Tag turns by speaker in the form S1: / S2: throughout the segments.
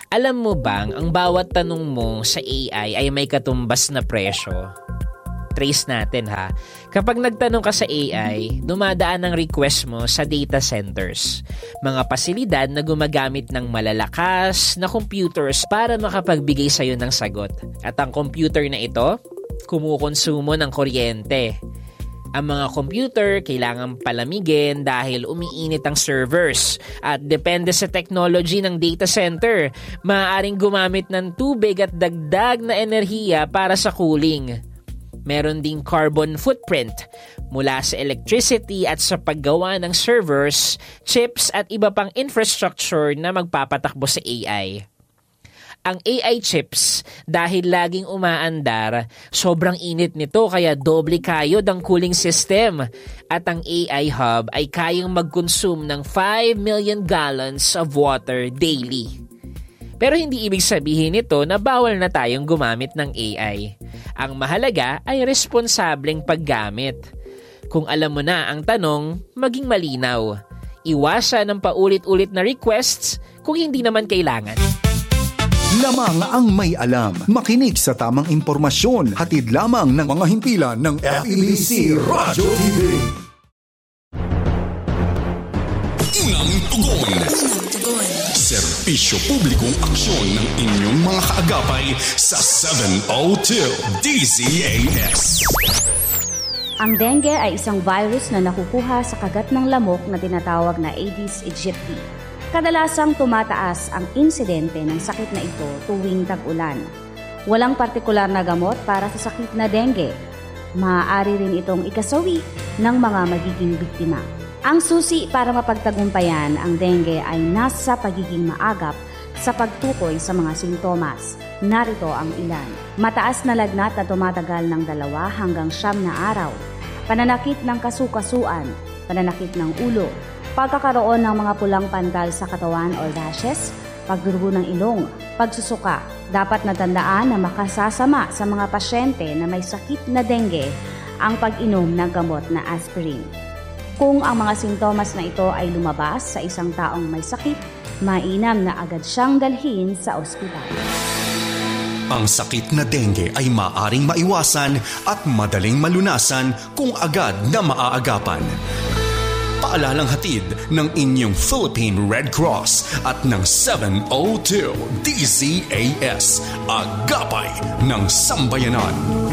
S1: Alam mo bang ang bawat tanong mo sa AI ay may katumbas na presyo? Trace natin ha. Kapag nagtanong ka sa AI, dumadaan ang request mo sa data centers. Mga pasilidad na gumagamit ng malalakas na computers para makapagbigay sa'yo ng sagot. At ang computer na ito, kumukonsumo ng kuryente. Ang mga computer kailangang palamigin dahil umiinit ang servers. At depende sa technology ng data center, maaaring gumamit ng tubig at dagdag na enerhiya para sa cooling. Meron ding carbon footprint mula sa electricity at sa paggawa ng servers, chips at iba pang infrastructure na magpapatakbo sa AI. Ang AI chips, dahil laging umaandar, sobrang init nito kaya doble kayod ang cooling system. At ang AI hub ay kayang mag-consume ng 5 million gallons of water daily. Pero hindi ibig sabihin nito na bawal na tayong gumamit ng AI. Ang mahalaga ay responsableng paggamit. Kung alam mo na ang tanong, maging malinaw. Iwasan ang paulit-ulit na requests kung hindi naman kailangan.
S2: Lamang ang may alam. Makinig sa tamang impormasyon. Hatid lamang ng mga himpilan ng FEBC Radyo TV.
S3: Unang tugon. Serbisyo publikong aksyon ng inyong mga kaagapay sa 702 DZAS.
S4: Ang dengue ay isang virus na nakukuha sa kagat ng lamok na tinatawag na Aedes aegypti. Kadalasang tumataas ang insidente ng sakit na ito tuwing tag-ulan. Walang partikular na gamot para sa sakit na dengue. Maaari rin itong ikasawi ng mga magiging biktima. Ang susi para mapagtagumpayan ang dengue ay nasa pagiging maagap sa pagtukoy sa mga sintomas. Narito ang ilan. Mataas na lagnat na tumatagal ng 2 hanggang 9 na araw. Pananakit ng kasukasuan, pananakit ng ulo, pagkakaroon ng mga pulang pantal sa katawan or rashes, pagdurugo ng ilong, pagsusuka. Dapat natandaan na makasasama sa mga pasyente na may sakit na dengue ang pag-inom ng gamot na aspirin. Kung ang mga sintomas na ito ay lumabas sa isang taong may sakit, mainam na agad siyang dalhin sa ospital.
S3: Ang sakit na dengue ay maaaring maiwasan at madaling malunasan kung agad na maaagapan. Paalalang hatid ng inyong Philippine Red Cross at ng 702 DZAS, Agapay ng Sambayanan.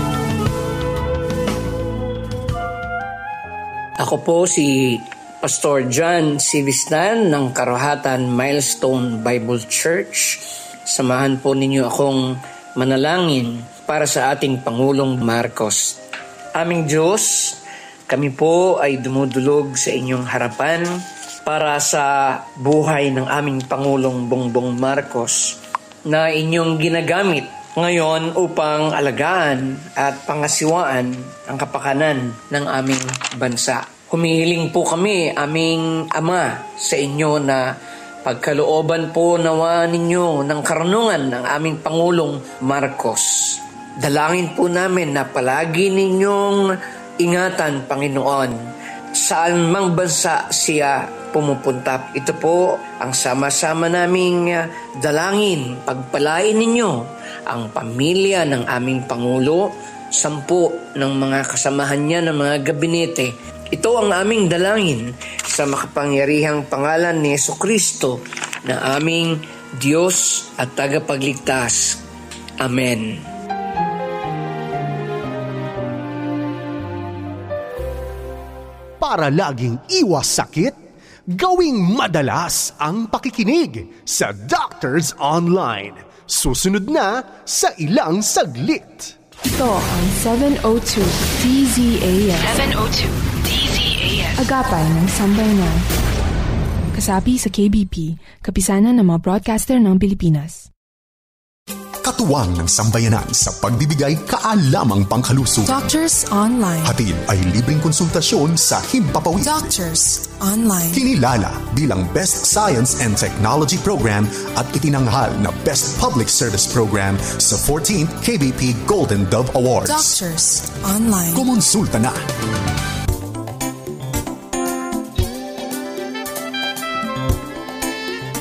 S5: Ako po si Pastor John Sivistan ng Karuhatan Milestone Bible Church. Samahan po ninyo akong manalangin para sa ating Pangulong Marcos. Aming Diyos, kami po ay dumudulog sa inyong harapan para sa buhay ng aming Pangulong Bongbong Marcos na inyong ginagamit ngayon upang alagaan at pangasiwaan ang kapakanan ng aming bansa. Humihiling po kami, aming Ama, sa inyo na pagkalooban po nawa ninyo ng karunungan ng aming Pangulong Marcos. Dalangin po namin na palagi ninyong ingatan, Panginoon, saan mang bansa siya pumupunta. Ito po ang sama-sama naming dalangin. Pagpalain ninyo ang pamilya ng aming Pangulo, 10 ng mga kasamahan niya ng mga gabinete. Ito ang aming dalangin sa makapangyarihang pangalan ni Jesucristo na aming Diyos at tagapagligtas. Amen.
S2: Para laging iwas sakit, gawing madalas ang pakikinig sa Doctors Online. Susunod na sa ilang saglit.
S6: Ito ang 702 DZAS. 702 DZAS. Agapay ng Sambayanan. Kasapi sa KBP, kapisanan ng mga broadcaster ng Pilipinas.
S3: Katuwang ng sambayanan sa pagbibigay kaalamang pangkalusugan.
S6: Doctors Online.
S3: Hatid ay libreng konsultasyon sa Himpapawid.
S6: Doctors Online.
S3: Kinilala bilang Best Science and Technology Program at itinanghal na Best Public Service Program sa 14th KBP Golden Dove Awards.
S6: Doctors Online.
S3: Kumonsulta na.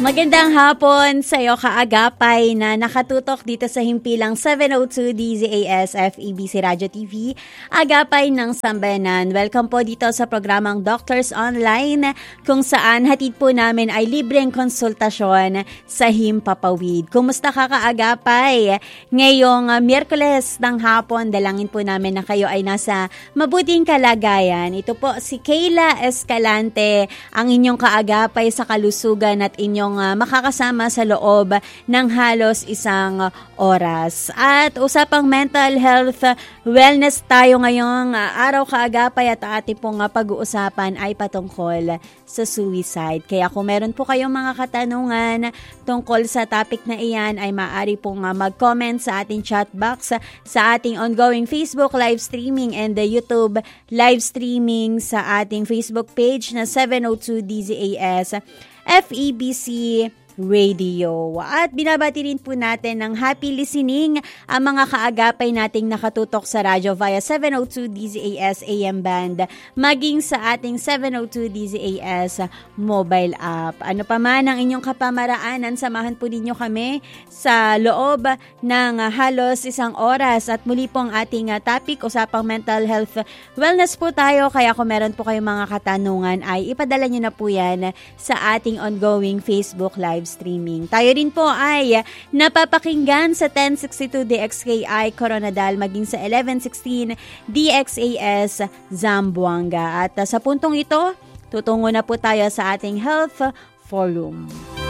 S7: Magandang hapon sa iyo kaagapay na nakatutok dito sa himpilang 702 DZAS FEBC Radio TV, Agapay ng Sambayanan. Welcome po dito sa programang Doctors Online kung saan hatid po namin ay libreng konsultasyon sa Himpapawid. Kumusta ka kaagapay? Ngayong Miyerkules ng hapon, dalangin po namin na kayo ay nasa mabuting kalagayan. Ito po si Kayla Escalante, ang inyong kaagapay sa kalusugan at inyong makakasama sa loob ng halos isang oras. At usapang mental health, wellness tayo ngayong araw kaagapay at ating pong pag-uusapan ay patungkol sa suicide. Kaya kung meron po kayong mga katanungan tungkol sa topic na iyan ay maaari pong mag-comment sa ating chat box sa ating ongoing Facebook live streaming and the YouTube live streaming sa ating Facebook page na 702 DZAS FEBC Radio. At binabati rin po natin ng happy listening ang mga kaagapay nating nakatutok sa radyo via 702 DZAS AM band, maging sa ating 702 DZAS mobile app. Ano pa man ang inyong kapamaraanan, samahan po ninyo kami sa loob ng halos isang oras. At muli po ang ating topic, usapang mental health wellness po tayo. Kaya kung meron po kayong mga katanungan ay ipadala nyo na po yan sa ating ongoing Facebook live streaming. Tayo rin po ay napapakinggan sa 1062 DXKI Coronadal maging sa 1116 DXAS Zamboanga. At sa puntong ito, tutungo na po tayo sa ating Health Forum.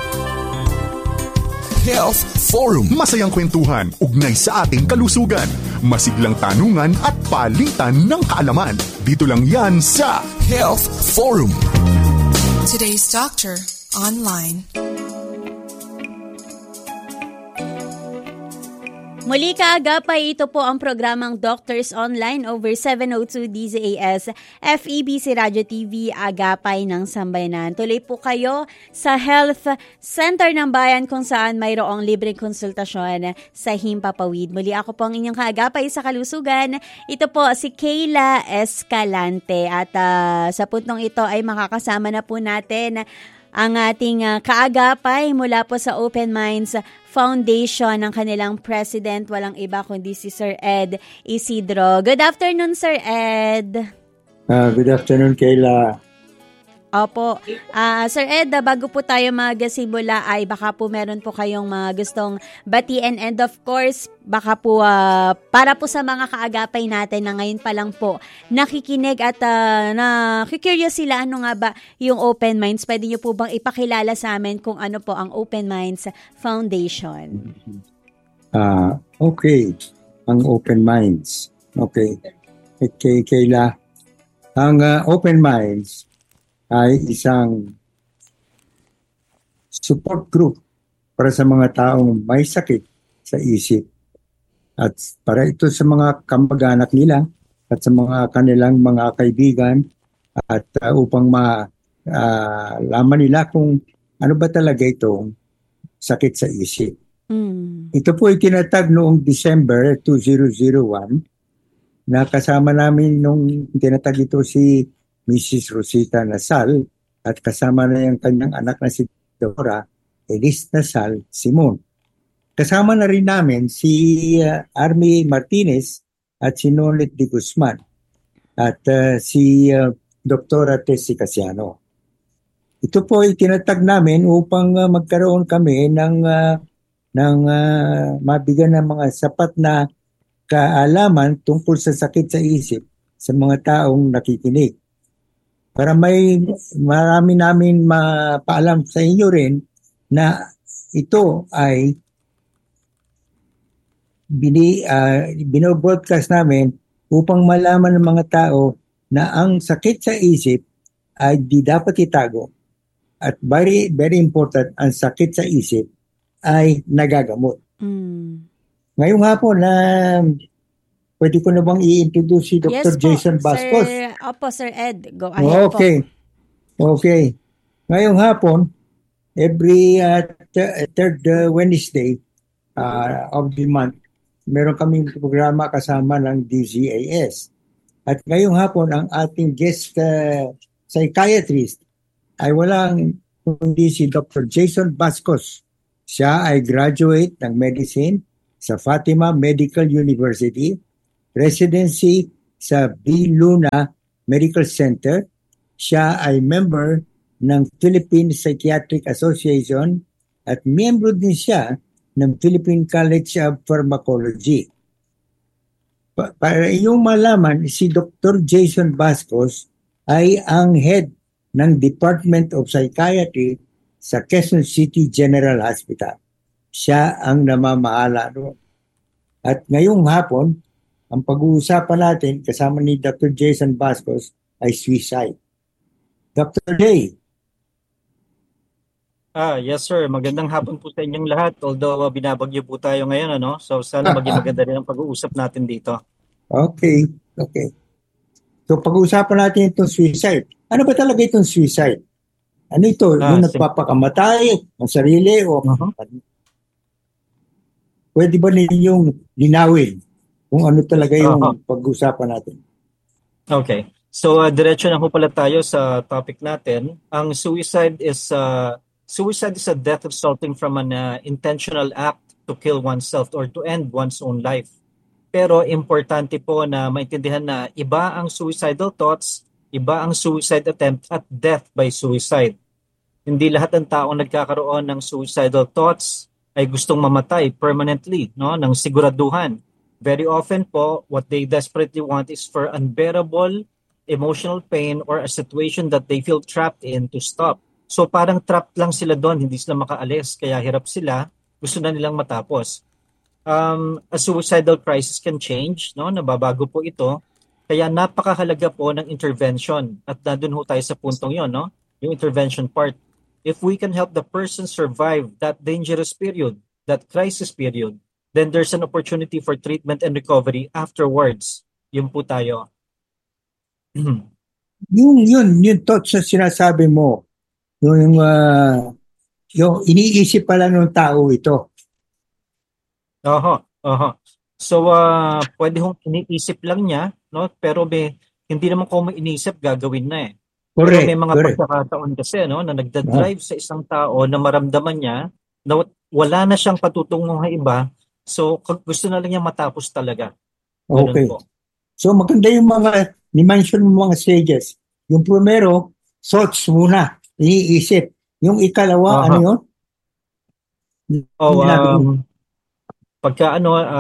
S2: Health Forum. Masayang kwentuhan, ugnay sa ating kalusugan. Masiglang tanungan at palitan ng kaalaman. Dito lang yan sa Health Forum.
S6: Today's Doctor Online.
S7: Muli kaagapay, ito po ang programang Doctors Online over 702 DZAS FEBC Radio TV, Agapay ng Sambayanan. Tuloy po kayo sa Health Center ng Bayan kung saan mayroong libreng konsultasyon sa Himpapawid. Muli ako po ang inyong kaagapay sa kalusugan. Ito po si Kayla Escalante at sa puntong ito ay makakasama na po natin ang ating kaagapay mula po sa Open Minds Foundation ng kanilang president, walang iba kundi si Sir Ed Isidro. Good afternoon, Sir Ed.
S8: Good afternoon, Kayla.
S7: Opo. Sir Ed, bago po tayo magsimula ay baka po meron po kayong mga gustong batiin, and of course, baka po para po sa mga kaagapay natin na ngayon pa lang po nakikinig at na-curious sila ano nga ba yung Open Minds. Pwede niyo po bang ipakilala sa amin kung ano po ang Open Minds Foundation?
S8: Okay. Ang Open Minds. Okay. Kayla. Ang Open Minds ay isang support group para sa mga taong may sakit sa isip. At para ito sa mga kamag-anak nila at sa mga kanilang mga kaibigan at upang malaman nila kung ano ba talaga itong sakit sa isip. Ito po ay tinatag noong December 2001 na kasama namin nung tinatag ito si Mrs. Rosita Nasal at kasama na yung kanyang anak na si Dora Elis Nasal Simon. Kasama na rin namin si Army Martinez at si Nolet de Guzman at si Dr. Tessie Casiano. Ito po ay tinatag namin upang magkaroon kami ng mabigyan ng mga sapat na kaalaman tungkol sa sakit sa isip sa mga taong nakikinig. Para marami namin mapaalam sa inyo rin na ito ay binobroadcast namin upang malaman ng mga tao na ang sakit sa isip ay di dapat itago. At very, very important, ang sakit sa isip ay nagagamot. Ngayong hapon na pwede ko na bang i-introduce si Dr.
S7: Yes,
S8: Jason Bascos?
S7: Opo, Sir Ed. Go ahead po.
S8: Okay. Ngayong hapon, every third Wednesday of the month, meron kaming programa kasama ng DZAS. At ngayong hapon, ang ating guest psychiatrist ay walang kundi si Dr. Jason Bascos. Siya ay graduate ng medicine sa Fatima Medical University, residency sa B. Luna Medical Center. Siya ay member ng Philippine Psychiatric Association at miyembro din siya ng Philippine College of Pharmacology. Para inyong malaman, si Dr. Jason Bascos ay ang head ng Department of Psychiatry sa Quezon City General Hospital. Siya ang namamahala doon. At ngayong hapon, ang pag-uusapan natin kasama ni Dr. Jason Bascos ay suicide. Dr. Day.
S9: Yes sir, magandang hapon po sa inyong lahat. Although binabagyo po tayo ngayon, so sana maging maganda rin ang pag-uusap natin dito.
S8: Okay. So pag-uusapan natin itong suicide. Ano ba talaga itong suicide? Ano ito? Yung nagpapakamatay ang sarili o pwede ba ninyong linawin kung ano talaga yung pag-uusapan natin?
S9: Okay. So diretso na po pala tayo sa topic natin. Ang suicide is a death resulting from an intentional act to kill oneself or to end one's own life. Pero importante po na maintindihan na iba ang suicidal thoughts, iba ang suicide attempt at death by suicide. Hindi lahat ng taong nagkakaroon ng suicidal thoughts ay gustong mamatay permanently, ng siguraduhan. Very often po, what they desperately want is for unbearable emotional pain or a situation that they feel trapped in to stop. So parang trapped lang sila doon, hindi sila makaalis, kaya hirap sila, gusto na nilang matapos. A suicidal crisis can change, nababago po ito. Kaya napakahalaga po ng intervention. At nandun ho tayo sa puntong yon, yung intervention part. If we can help the person survive that dangerous period, that crisis period, then there's an opportunity for treatment and recovery afterwards. Yun po tayo.
S8: yung thoughts na sinasabi mo, yung iniisip pala ng tao ito.
S9: So, pwede hong iniisip lang niya, pero hindi naman kung iniisip, gagawin na eh.
S8: Correct,
S9: pero may mga pagkakataon kasi, na nagdadrive sa isang tao na maramdaman niya na wala na siyang patutungong iba, so gusto na lang niya matapos talaga. Ganun
S8: Okay.
S9: po.
S8: So maganda yung mga, ni-mention mo mga stages. Yung primero, thoughts muna, iniisip. Yung ikalawa, ano yun?
S9: Pagka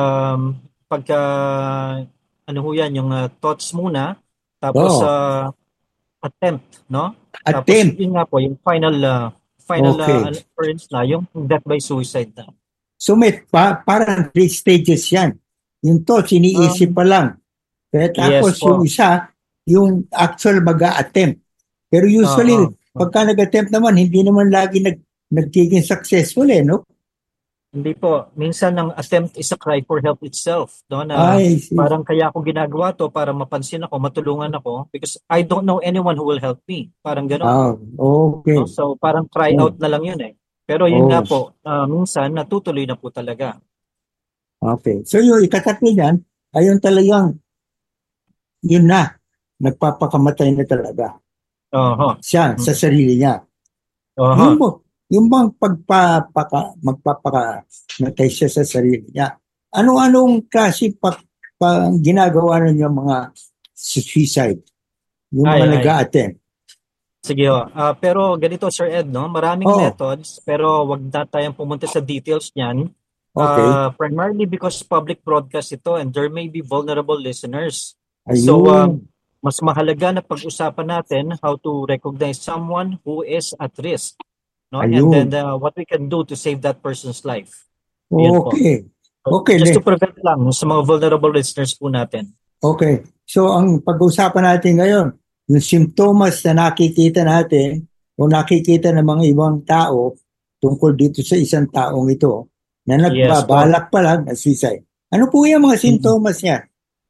S9: yung thoughts muna, tapos attempt, Tapos
S8: Attempt.
S9: yun nga po, yung final occurrence na, yung death by suicide na.
S8: So may parang 3 stages yan. Yung thoughts, iniisip pa lang. Kaya tapos
S9: Yes po.
S8: yung isa, yung actual mag-a-attempt. Pero usually, pagka nag-attempt naman, hindi naman lagi nagiging successful no?
S9: Hindi po. Minsan ang attempt is a cry for help itself. Na
S8: I see.
S9: parang kaya ako ginagawa to para mapansin ako, matulungan ako because I don't know anyone who will help me. Parang gano'n.
S8: Okay.
S9: So parang cry out na lang yun eh. Pero yun nga po, minsan natutuloy na po talaga.
S8: Okay. So yung ikatatlo niyan, ayun talagang, yun na, nagpapakamatay na talaga. Siya, sa sarili niya. Yung bang magpapakamatay siya sa sarili niya. Ano-anong klase ginagawa ninyo mga suicide? Yung mga nag-a-attempt.
S9: Sige pero ganito Sir Ed, maraming methods pero wag na tayong pumunta sa details niyan.
S8: Okay.
S9: Primarily because public broadcast ito and there may be vulnerable listeners.
S8: Ayun.
S9: So mas mahalaga na pag-usapan natin how to recognize someone who is at risk.
S8: Ayun.
S9: And then what we can do to save that person's life. Yan po.
S8: Okay. Okay.
S9: Just to prevent lang sa mga vulnerable listeners po natin.
S8: Okay. So ang pag-usapan natin ngayon, yung symptoms na nakikita natin o nakikita ng mga ibang tao tungkol dito sa isang taong ito na nagbabalak pa lang na suicide. Ano po yung mga symptoms niya?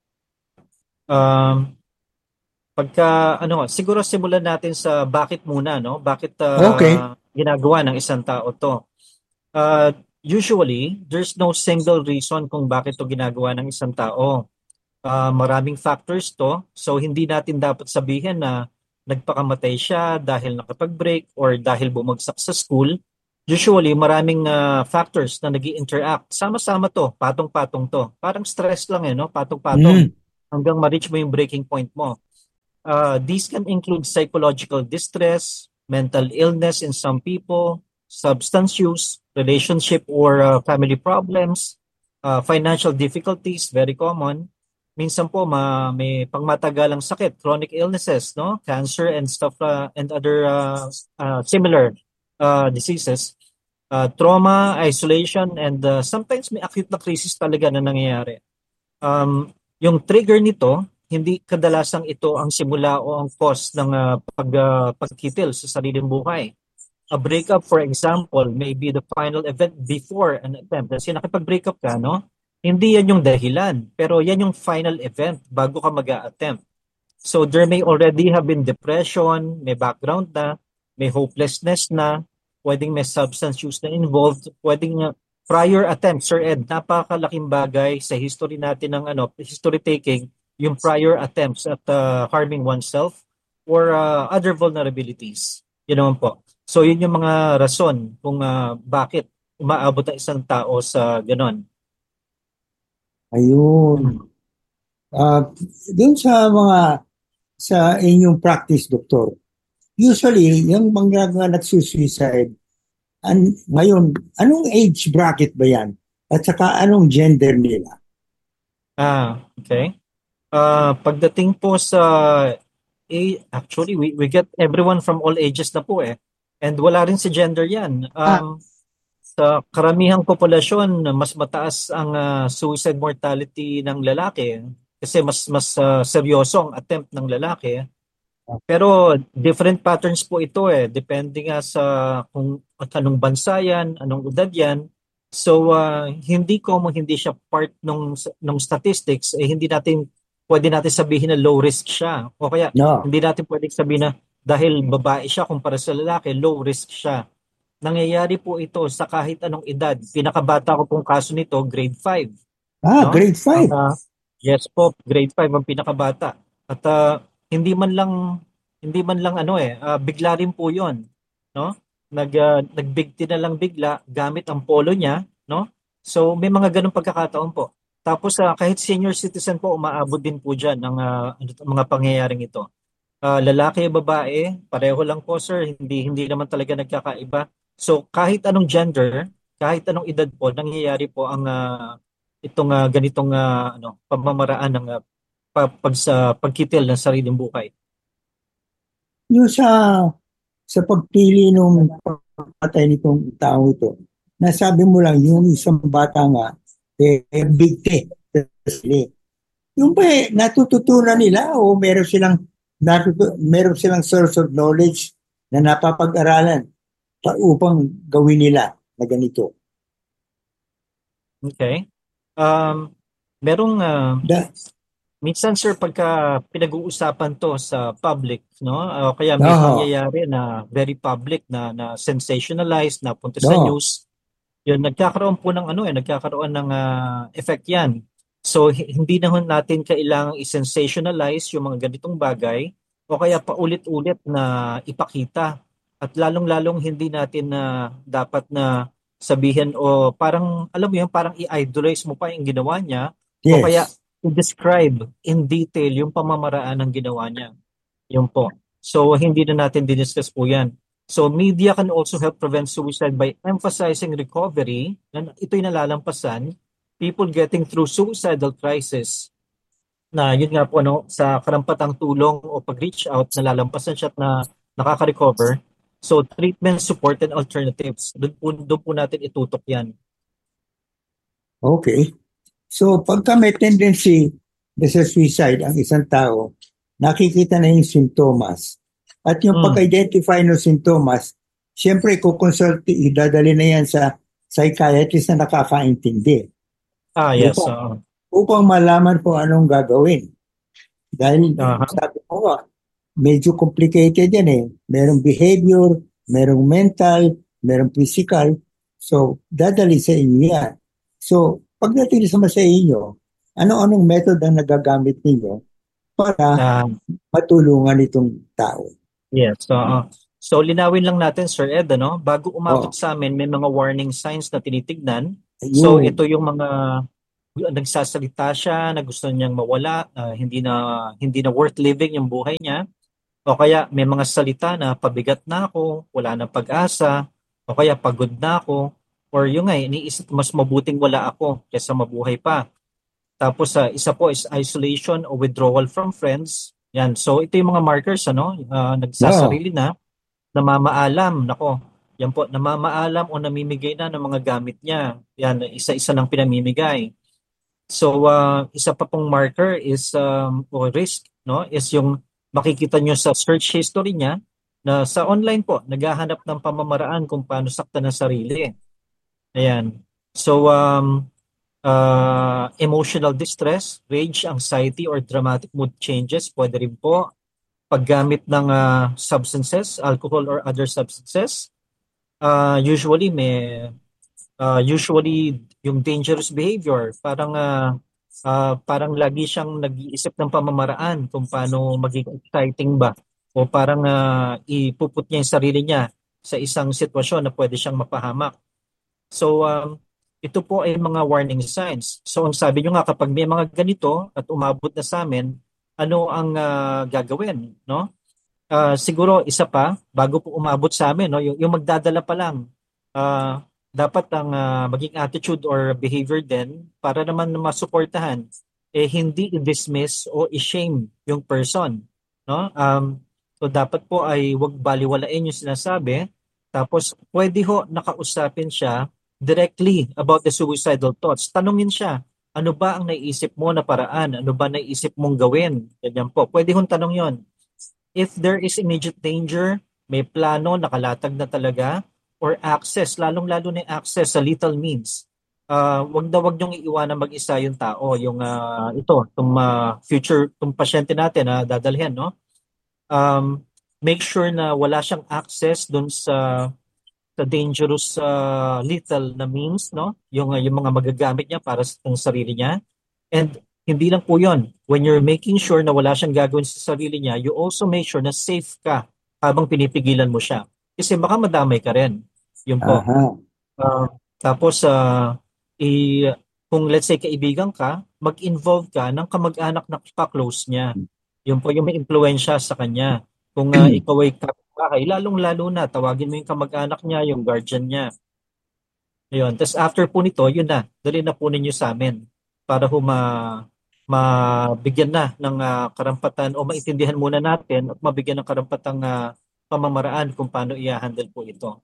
S9: Siguro simulan natin sa bakit muna, Bakit ginagawa ng isang tao to? Usually, there's no single reason kung bakit to ginagawa ng isang tao. Maraming factors to, so hindi natin dapat sabihin na nagpakamatay siya dahil nakapag-break or dahil bumagsak sa school, usually maraming factors na nag-i-interact. Sama-sama to, patong-patong to. Parang stress lang no? Patong-patong hanggang ma-reach mo yung breaking point mo. These can include psychological distress, mental illness in some people, substance use, relationship or family problems, financial difficulties, very common. Minsan po may pangmatagalang sakit, chronic illnesses, no? Cancer and stuff and other similar diseases. Trauma, isolation, and sometimes may acute na crisis talaga na nangyayari. Yung trigger nito, hindi kadalasang ito ang simula o ang cause ng pagkitil sa sariling buhay. A breakup, for example, may be the final event before an attempt. Kasi nakipag-breakup ka, no? Hindi yan yung dahilan, pero yan yung final event bago ka mag-a-attempt. So there may already have been depression, may background na, may hopelessness na, pwedeng may substance use na involved, pwedeng prior attempts, Sir Ed, napakalaking bagay sa history natin ng history taking, yung prior attempts at harming oneself or other vulnerabilities. Yun naman po. So yun yung mga rason kung bakit umaabot ang isang tao sa ganon.
S8: Ayun. Doon sa inyong practice, Doktor, usually, yung mga nagsusuicide, ngayon, anong age bracket ba yan? At saka anong gender nila?
S9: Okay. Pagdating po sa actually, we get everyone from all ages na po eh. And wala rin si gender yan. Sa karamihang populasyon, mas mataas ang suicide mortality ng lalaki kasi mas seryoso ang attempt ng lalaki. Pero different patterns po ito eh. Depende nga sa kung anong bansa yan, anong edad yan. So hindi siya part ng statistics, pwede natin sabihin na low risk siya. O kaya hindi natin pwedeng sabihin na dahil babae siya kumpara sa lalaki, low risk siya. Nangyayari po ito sa kahit anong edad. Pinakabata ko pong kaso nito, grade 5.
S8: No? Grade 5?
S9: Yes po, grade 5 ang pinakabata. At hindi man lang bigla rin po 'yon, no? Nagbigti na lang bigla gamit ang polo niya, no? So may mga ganung pagkakataon po. Tapos kahit senior citizen po umaabot din po diyan ng mga pangyayaring ito. Lalaki, babae, pareho lang po sir, hindi naman talaga nagkakaiba. So kahit anong gender, kahit anong edad po, nangyayari po ang itong ganitong pamamaraan ng pagkitil ng sariling buhay.
S8: Yung sa pagpili ng pagpatay nitong tao ito, nasabi mo lang yung isang bata nga, bigti. Yung ba natututunan nila o meron silang source of knowledge na napapag-aralan upang gawin nila na ganito?
S9: Okay. Merong minsan sir pagka pinag-uusapan to sa public, no? Kaya may nangyayari na very public na sensationalized na punta sa news. Yun nagkakaroon po ng nagkakaroon ng effect 'yan. So hindi natin kailangang i-sensationalize yung mga ganitong bagay o kaya paulit-ulit na ipakita. At lalong-lalong hindi natin dapat na sabihin o parang alam mo yun, parang i-idolize mo pa yung ginawa niya o kaya i-describe in detail yung pamamaraan ng ginawa niya. Yun po. So hindi na natin diniscuss po yan. So media can also help prevent suicide by emphasizing recovery. Ito'y nalalampasan. People getting through suicidal crisis na yun nga po sa karampatang tulong o pag-reach out, nalalampasan siya at na nakaka-recover. So treatment, support, and alternatives. Doon po natin itutok yan.
S8: Okay. So pagka may tendency na sa suicide ang isang tao, nakikita na yung sintomas. At yung pag-identify ng sintomas, siyempre idadali na yan sa psychiatrist na nakakaintindi.
S9: Yes.
S8: Upang malaman po anong gagawin. Dahil sabi ko medyo complicated yan eh. Merong behavior, merong mental, merong physical. So, dadali sa inyo yan. So, pagdating sa inyo, ano-anong method ang nagagamit ninyo para matulungan itong tao?
S9: Yes. So linawin lang natin, Sir Ed, ano? Bago umabot
S8: Oh,
S9: sa amin, may mga warning signs na tinitignan. So
S8: ayun.
S9: ito yung mga nagsasalita siya na gusto niyang mawala, hindi na worth living yung buhay niya. O kaya may mga salita na pabigat na ako, wala nang pag-asa, o kaya pagod na ako, or yung nga, iniisip ko, mas mabuting wala ako kaysa mabuhay pa. Tapos isa po is isolation o withdrawal from friends. Yan. So ito yung mga markers, ano,
S8: No.
S9: nagsasarili na, namamaalam, nako. Yan po, namamaalam o namimigay na ng mga gamit niya. Yan, isa-isa lang pinamimigay. So isa pa pong marker is o risk, no, is yung makikita nyo sa search history niya na sa online po naghahanap ng pamamaraan kung paano saktan ang sarili. Ayan. So emotional distress, rage, anxiety or dramatic mood changes, pwede rin po paggamit ng substances, alcohol or other substances. Usually yung dangerous behavior, parang lagi siyang nag-iisip ng pamamaraan kung paano maging exciting ba o parang ipuput niya yung sarili niya sa isang sitwasyon na pwede siyang mapahamak. So ito po ay mga warning signs. So ang sabi nyo nga, kapag may mga ganito at umabot na sa amin, ano ang gagawin, no? Siguro isa pa bago po umabot sa amin, no, yung magdadala pa lang, dapat ang maging attitude or behavior din para naman masuportahan, hindi i-dismiss o i-shame yung person, no. So dapat po ay wag baliwalain yung sinasabi, tapos pwede ho nakausapin siya directly about the suicidal thoughts. Tanungin siya, ano ba ang naiisip mo na paraan, ano ba naiisip mong gawin, ganyan po, pwede hong tanong yon. If there is immediate danger, may plano, nakalatag na talaga, or access, lalong-lalo na yung access sa lethal means. Wag niyong iiwanan mag-isa yung tao, yung itong future, itong pasyente natin na dadalhin, no? Make sure na wala siyang access doon sa dangerous lethal na means, no? Yung mga magagamit niya para sa sarili niya. And hindi lang po yun. When you're making sure na wala siyang gagawin sa sarili niya, you also make sure na safe ka habang pinipigilan mo siya. Kasi baka madamay ka rin. Yun po.
S8: Aha.
S9: Tapos, kung let's say kaibigan ka, mag-involve ka ng kamag-anak na pa-close niya. Yun po yung may impluensya sa kanya. Kung ikaw ay kapitbahay, lalong-lalo na, tawagin mo yung kamag-anak niya, yung guardian niya. Ayun. Tapos after po nito, yun na, dali na po ninyo sa amin para mabigyan na ng karampatan o maintindihan muna natin at mabigyan ng karampatang pamamaraan kung paano i-handle po ito.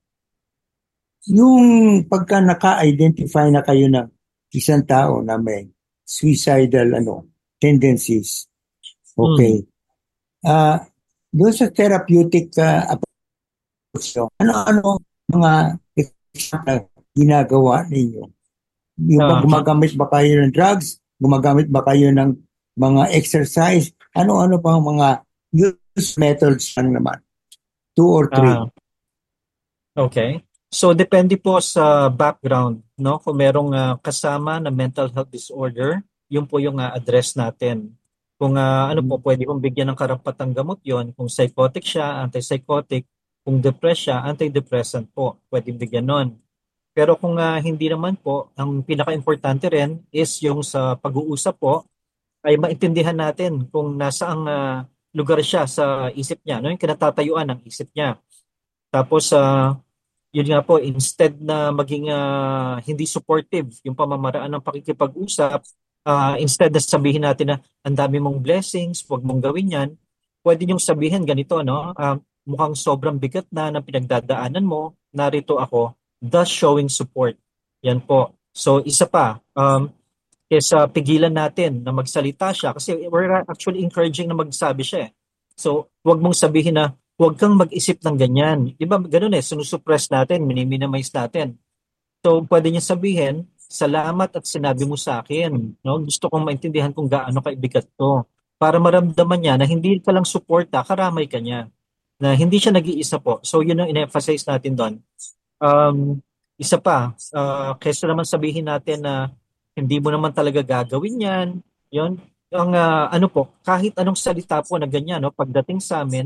S8: Yung pagka naka-identify na kayo ng isang tao na may suicidal tendencies, okay. Doon sa therapeutic approach, ano mga ginagawa ninyo? Yung gumagamit ba kayo ng drugs? Gumagamit ba kayo ng mga exercise? Ano-ano pang mga use methods lang naman? 2 or 3?
S9: Okay. So depende po sa background, no? Kung merong kasama na mental health disorder, yun po yung address natin. Kung ano po, pwede kong bigyan ng karapatang gamot yon. Kung psychotic siya, antipsychotic. Kung depressed siya, antidepressant po. Pwede bigyan nun. Pero kung hindi naman po, ang pinaka-importante rin is yung sa pag-uusap po, ay maintindihan natin kung nasaang lugar siya sa isip niya, no? Yung kinatatayuan ng isip niya. Tapos, yun nga po, instead na maging hindi supportive yung pamamaraan ng pakikipag-usap, instead na sabihin natin na ang dami mong blessings, huwag mong gawin yan, pwede niyong sabihin ganito, no? Mukhang sobrang bigat na ng pinagdadaanan mo, narito ako, thus showing support. Yan po. So isa pa, kesa pigilan natin na magsalita siya kasi we're actually encouraging na magsabi siya. So huwag mong sabihin na huwag kang mag-isip ng ganyan. Di ba ganun sinusuppress natin, minimize natin. So pwede niya sabihin, salamat at sinabi mo sa akin. No? Gusto kong maintindihan kung gaano kaibigat to. Para maramdaman niya na hindi ka lang suporta, karamay ka niya. Na hindi siya nag-iisa po. So yun ang in-emphasize natin doon. Isa pa, kaysa naman sabihin natin na hindi mo naman talaga gagawin yan, yun, ang kahit anong salita po na ganyan, no, pagdating sa amin,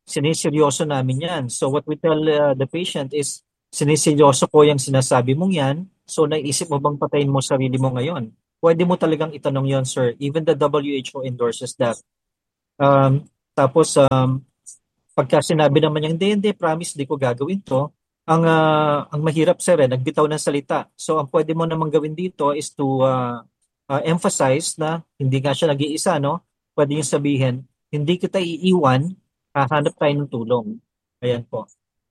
S9: siniseryoso namin yan. So what we tell the patient is, siniseryoso ko yung sinasabi mong yan, so naisip mo bang patayin mo sarili mo ngayon? Pwede mo talagang itanong yon, sir. Even the WHO endorses that. Tapos, pagka sinabi naman niya, hindi, promise, di ko gagawin to, ang mahirap, sir, nagbitaw ng salita. So ang pwede mo namang gawin dito is to emphasize na hindi nga siya nag-iisa, no? Pwede yung sabihin, hindi kita iiwan, hahanap tayo ng tulong. Ayan po.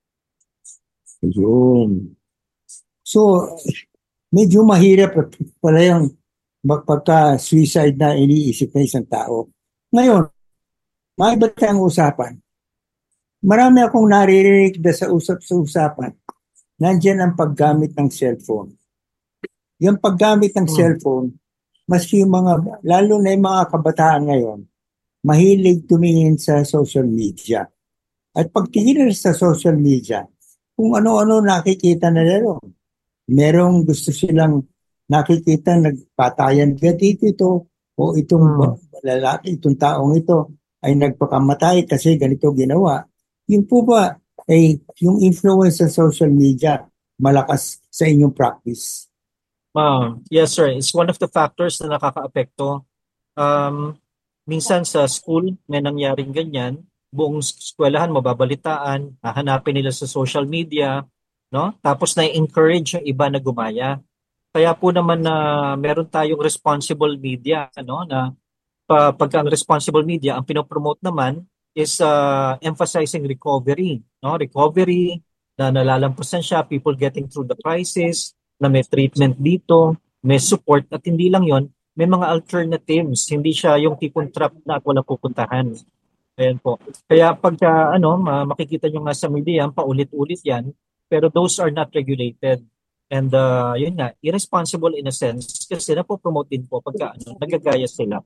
S8: Yun. So, medyo mahirap pala yung magpagka-suicide na iniisip ng isang tao. Ngayon, maiba tayong usapan. Marami akong naririnig na sa usapan. Nandiyan ang paggamit ng cellphone. Yung paggamit ng cellphone, maski yung mga, lalo na yung mga kabataan ngayon, mahilig tumingin sa social media. At pagtingin sa social media, kung ano-ano nakikita na lalo. Merong gusto silang nakikita, nagpatayan ka dito o itong lalaki, itong taong ito ay nagpakamatay kasi ganito ginawa. Yung po ba ay yung influence sa social media malakas sa inyong practice?
S9: Yes, sir. It's one of the factors na nakaka-apekto. Minsan sa school may nangyaring ganyan, buong eskwelahan mababalitaan, hahanapin nila sa social media, no? Tapos na-encourage yung iba na gumaya. Kaya po naman na meron tayong responsible media, no, na pagka ang responsible media ang pinopromote naman is emphasizing recovery, no? Recovery na nalalampasan siya, people getting through the crisis, na may treatment dito, may support, at hindi lang yon, may mga alternatives, hindi siya yung tipong trap na at walang pupuntahan. Ayan po. Kaya pagka makikita nyo nga sa media, paulit-ulit yan, pero those are not regulated. And yun nga, irresponsible in a sense kasi napopromote din po pagka nagagaya sila.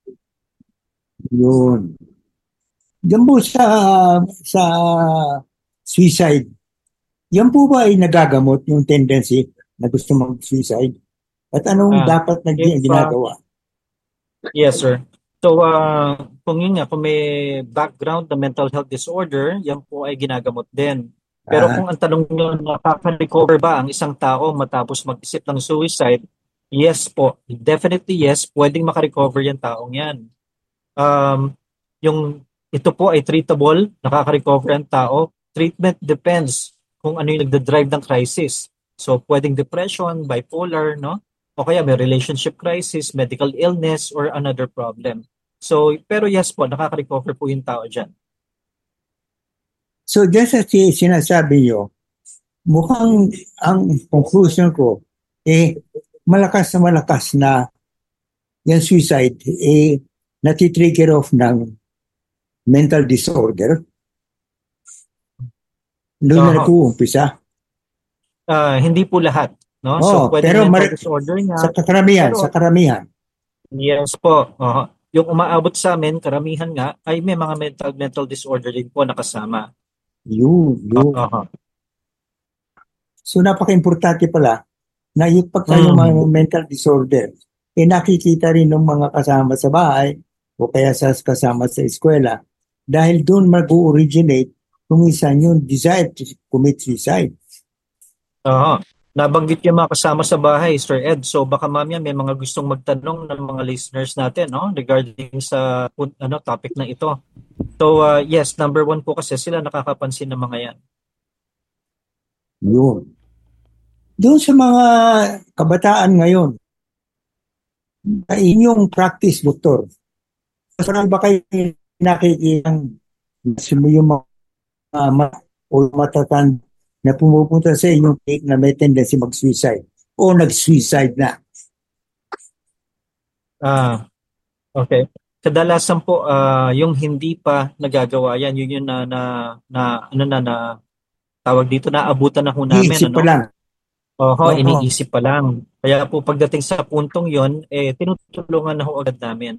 S8: Yun. Yan po sa suicide, yan po ba ay nagagamot yung tendency na gusto mag-suicide? At anong dapat na ginagawa?
S9: Yes, sir. So, kung may background na mental health disorder, yan po ay ginagamot din. Pero kung ang tanong nyo, nakaka-recover ba ang isang tao matapos mag-isip ng suicide? Yes po. Definitely yes. Pwedeng makarecover yung taong yan. Ito po ay treatable, nakaka-recover ang tao. Treatment depends kung ano yung nagda-drive ng crisis. So, pwedeng depression, bipolar, no? O kaya may relationship crisis, medical illness, or another problem. So, pero yes po, nakaka-recover po yung tao dyan.
S8: So, just as sinasabi nyo, mukhang ang conclusion ko, malakas na yung suicide, natitrigger off ng mental disorder. Doon na nag-uumpisa.
S9: Hindi po lahat. No? So,
S8: pero
S9: mental disorder niya.
S8: Sa karamihan.
S9: Yes po. Yung umaabot sa amin, karamihan nga, ay may mga mental disorder din po nakasama.
S8: Yun. So, napaka-importante pala na yung pagka yung mga mental disorder, nakikita rin ng mga kasama sa bahay o kaya sa kasama sa eskwela dahil doon mag-originate kung minsan yung desire to commit suicide.
S9: Nabanggit yung mga kasama sa bahay, Sir Ed. So baka mamaya may mga gustong magtanong ng mga listeners natin, no, regarding sa topic na ito. So yes, number 1 po kasi sila nakakapansin ng mga yan.
S8: Yun. Doon sa mga kabataan ngayon, inyong practice, doktor, saan ba kayo nakikita yung mga o matatanda na pumupunta sa inyong cake na may tendency mag-suicide o nag-suicide na?
S9: Okay. Kadalasan po yung hindi pa nagagawa yan, yun na tawag dito, na abutan na ho namin.
S8: Iisip pa lang.
S9: Iniisip pa lang. Kaya po pagdating sa puntong yon, tinutulungan na ho agad namin.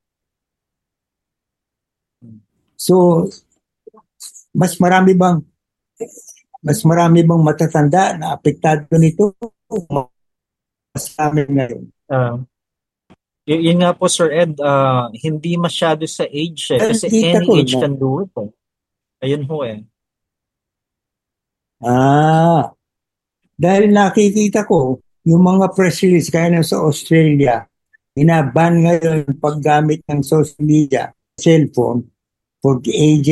S8: So, mas marami bang matatanda na apektado nito? Mas marami ngayon.
S9: Yun nga po, Sir Ed, hindi masyado sa age kasi any age can do it. Ayun ho eh.
S8: Dahil nakikita ko, yung mga press release kaya sa Australia, inaban ngayon yung paggamit ng social media, cellphone, for the age